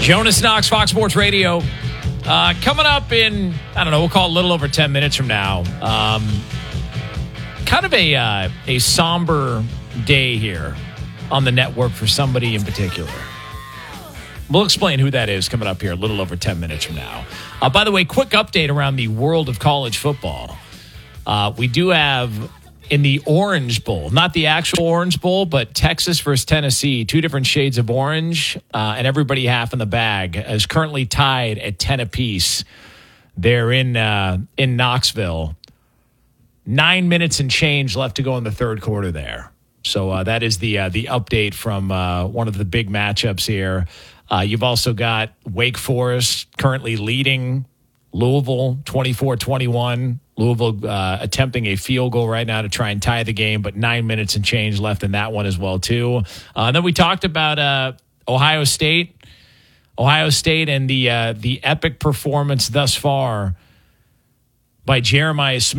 Jonas Knox, Fox Sports Radio. Coming up in, I don't know, we'll call it a little over 10 minutes from now. Kind of a somber day here on the network for somebody in particular. We'll explain who that is coming up here a little over 10 minutes from now. By the way, quick update around the world of college football. We do have in the Orange Bowl, not the actual Orange Bowl, but Texas versus Tennessee, two different shades of orange, and everybody half in the bag is currently tied at 10 apiece there in Knoxville. 9 minutes and change left to go in the third quarter there. So that is the update from one of the big matchups here. You've also got Wake Forest currently leading Louisville 24-21. Louisville attempting a field goal right now to try and tie the game, but 9 minutes and change left in that one as well, too. And then we talked about Ohio State. Ohio State and the epic performance thus far by Jeremiah Smith.